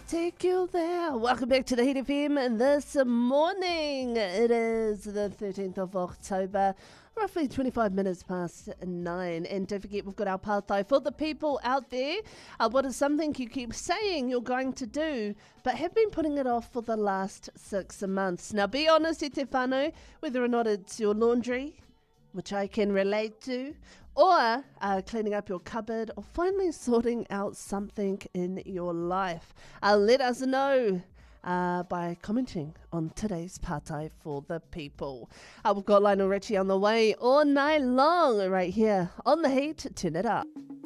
take you there. Welcome back to the Heat FM this morning. It is the 13th of October, roughly 25 minutes past 9. And don't forget, we've got our pātai for the people out there. What is something you keep saying you're going to do, but have been putting it off for the last 6 months? Now, be honest, e te whānau, whether or not it's your laundry, which I can relate to, or cleaning up your cupboard, or finally sorting out something in your life. Let us know by commenting on today's pātai for the people. We've got Lionel Richie on the way all night long right here on The Heat. Turn it up.